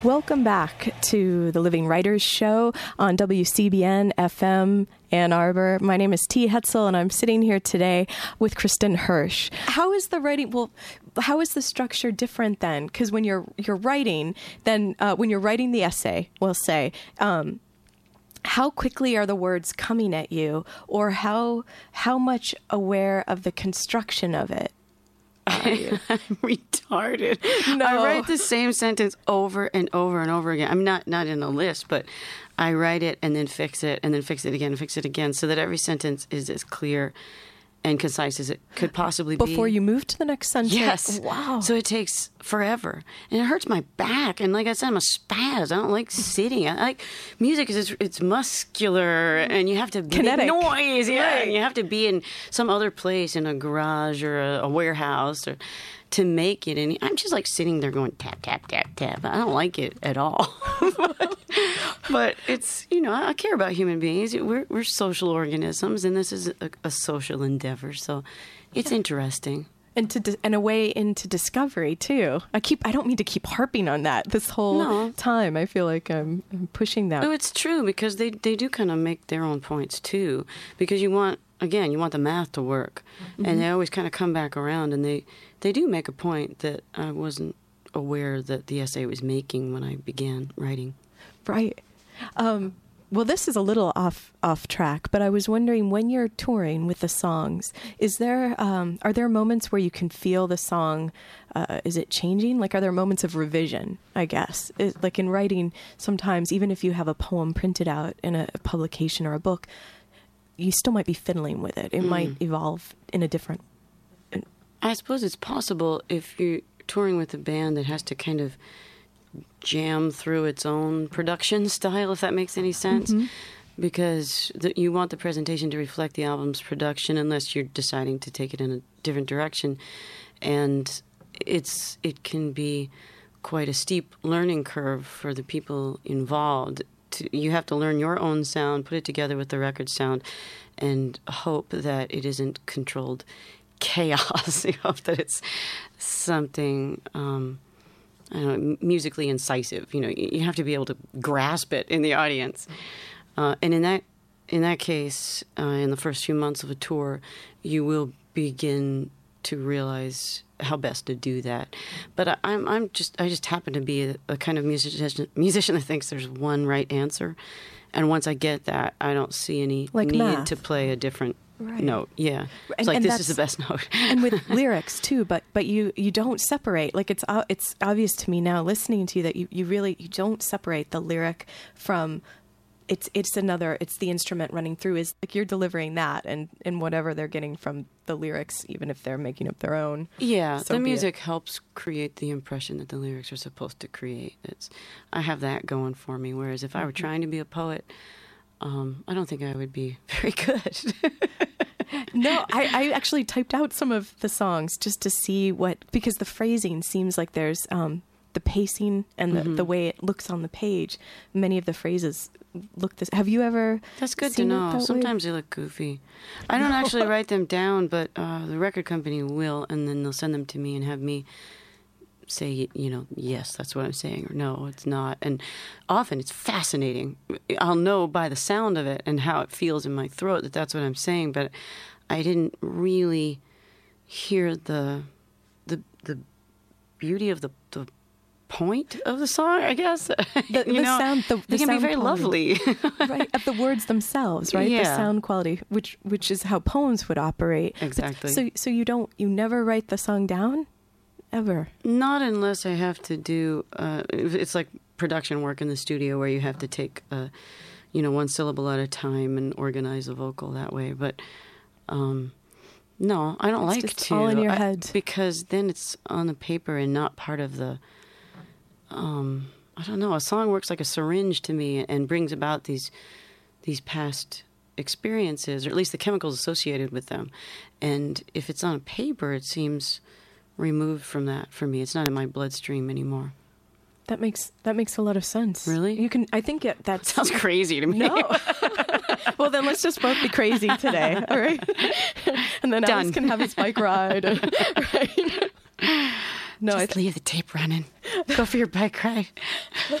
Welcome back to the Living Writers Show on WCBN FM Ann Arbor. My name is T. Hetzel, and I'm sitting here today with Kristen Hirsch. How is the writing? Well, how is the structure different then? Because when you're writing, then when you're writing the essay, we'll say, how quickly are the words coming at you, or how much aware of the construction of it? I'm retarded. No. I write the same sentence over and over and over again. I'm not in a list, but I write it and then fix it and then fix it again and fix it again so that every sentence is as clear and concise as it could possibly be. Before you move to the next sentence? Yes. Wow. So it takes forever. And it hurts my back. And like I said, I'm a spaz. I don't like sitting. I like music is it's muscular and you have to kinetic make noise. Yeah. Right. And you have to be in some other place, in a garage or a warehouse or to make it. And I'm just like sitting there going tap, tap, tap, tap. I don't like it at all. But it's, I care about human beings. We're social organisms, and this is a social endeavor. So it's interesting. And a way into discovery, too. I don't mean to keep harping on that this whole time. I feel like I'm pushing that. No, it's true, because they do kind of make their own points, too. Because you want the math to work. Mm-hmm. And they always kind of come back around, and they do make a point that I wasn't aware that the essay was making when I began writing. Right. Well, this is a little off track, but I was wondering, when you're touring with the songs, are there moments where you can feel the song? Is it changing? Like, are there moments of revision? I guess, like in writing, sometimes even if you have a poem printed out in a publication or a book, you still might be fiddling with it. It might evolve in a different. I suppose it's possible if you're touring with a band that has to kind of jam through its own production style, if that makes any sense, because you want the presentation to reflect the album's production, unless you're deciding to take it in a different direction. And it can be quite a steep learning curve for the people involved. You have to learn your own sound, put it together with the record sound, and hope that it isn't controlled chaos. You hope that it's something musically incisive. You have to be able to grasp it in the audience. And in that case, in the first few months of a tour, you will begin to realize how best to do that. But I just happen to be a kind of musician that thinks there's one right answer. And once I get that, I don't see any need math. To play a different Right. note. Yeah. It's like, this is the best note. And with lyrics too, but you don't separate. Like, it's obvious to me now listening to you that you really don't separate the lyric from it's the instrument running through. Is like you're delivering that and whatever they're getting from the lyrics, even if they're making up their own. Yeah, so the music helps create the impression that the lyrics are supposed to create. I have that going for me, whereas if I were trying to be a poet, I don't think I would be very good. No, I actually typed out some of the songs just to see because the phrasing seems like there's the pacing and the way it looks on the page. Many of the phrases look this. Have you ever? That's good to know. Sometimes they look goofy. I don't actually write them down, but the record company will, and then they'll send them to me and have me say, yes, that's what I'm saying, or no, it's not. And often it's fascinating. I'll know by the sound of it and how it feels in my throat that that's what I'm saying, but I didn't really hear the beauty of the point of the song, I guess. The sound, they can be very lovely. Right, of the words themselves, right? Yeah. The sound quality, which is how poems would operate. Exactly. So you never write the song down? Ever? Not unless I have to do, it's like production work in the studio where you have to take, one syllable at a time and organize a vocal that way. But no, I don't like just to. All in your head. Because then it's on the paper and not part of the, I don't know, a song works like a syringe to me and brings about these past experiences, or at least the chemicals associated with them. And if it's on paper, it seems removed from that for me. It's not in my bloodstream anymore. That makes a lot of sense. Really? I think that sounds crazy to me. No. Well, then let's just both be crazy today, all right? And then Alex can have his bike ride. Right? No, just leave the tape running. Go for your bike ride.